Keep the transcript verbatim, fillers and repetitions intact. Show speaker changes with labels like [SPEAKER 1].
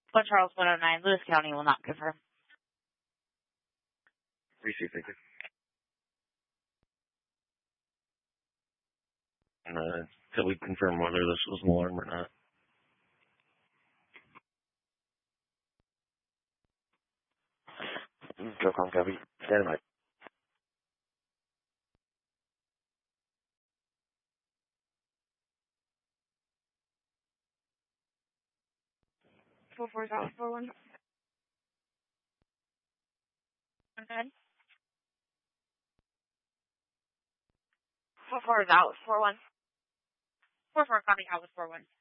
[SPEAKER 1] Port Charles one oh nine, Lewis County will not confirm.
[SPEAKER 2] Receive, thank you. And, uh, until we confirm whether this was an alarm or not. Go com copy. Stand by.
[SPEAKER 1] Four four is out four one. Okay. Four four is out four one. Four four copy out with four one.